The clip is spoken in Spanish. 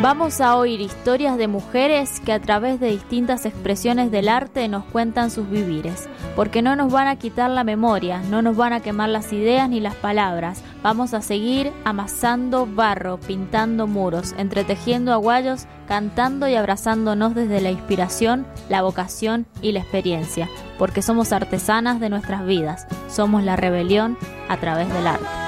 Vamos a oír historias de mujeres que a través de distintas expresiones del arte nos cuentan sus vivires, porque no nos van a quitar la memoria, no nos van a quemar las ideas ni las palabras. Vamos a seguir amasando barro, pintando muros, entretejiendo aguayos, cantando y abrazándonos desde la inspiración, la vocación y la experiencia, porque somos artesanas de nuestras vidas, somos la rebelión a través del arte.